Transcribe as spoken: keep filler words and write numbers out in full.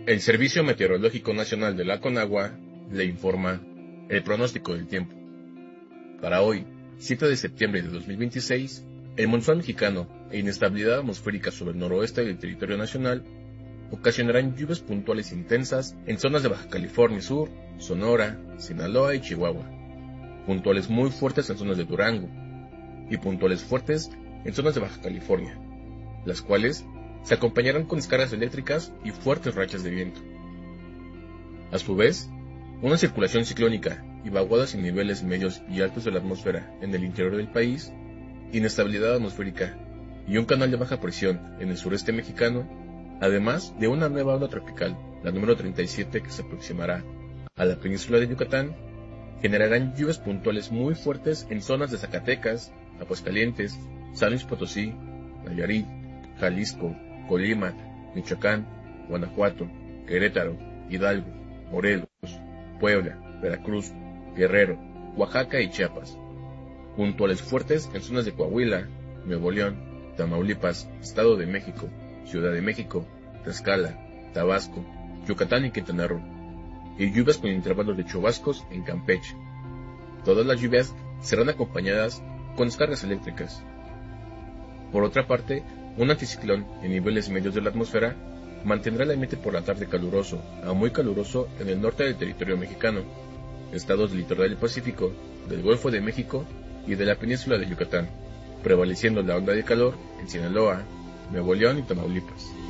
El Servicio Meteorológico Nacional de la Conagua le informa el pronóstico del tiempo. Para hoy, siete de septiembre de dos mil veintiséis, el monzón mexicano e inestabilidad atmosférica sobre el noroeste del territorio nacional ocasionarán lluvias puntuales intensas en zonas de Baja California Sur, Sonora, Sinaloa y Chihuahua, puntuales muy fuertes en zonas de Durango y puntuales fuertes en zonas de Baja California, las cuales se acompañarán con descargas eléctricas y fuertes rachas de viento. A su vez, una circulación ciclónica y vaguadas en niveles medios y altos de la atmósfera en el interior del país, inestabilidad atmosférica y un canal de baja presión en el sureste mexicano, además de una nueva onda tropical, la número treinta y siete, que se aproximará a la península de Yucatán, generarán lluvias puntuales muy fuertes en zonas de Zacatecas, Aguascalientes, San Luis Potosí, Nayarit, Jalisco, Colima, Michoacán, Guanajuato, Querétaro, Hidalgo, Morelos, Puebla, Veracruz, Guerrero, Oaxaca y Chiapas. Puntuales fuertes en zonas de Coahuila, Nuevo León, Tamaulipas, Estado de México, Ciudad de México, Tlaxcala, Tabasco, Yucatán y Quintana Roo. Y lluvias con intervalos de chubascos en Campeche. Todas las lluvias serán acompañadas con descargas eléctricas. Por otra parte, un anticiclón en niveles medios de la atmósfera mantendrá el ambiente por la tarde caluroso a muy caluroso en el norte del territorio mexicano, estados del litoral del Pacífico, del Golfo de México y de la península de Yucatán, prevaleciendo la onda de calor en Sinaloa, Nuevo León y Tamaulipas.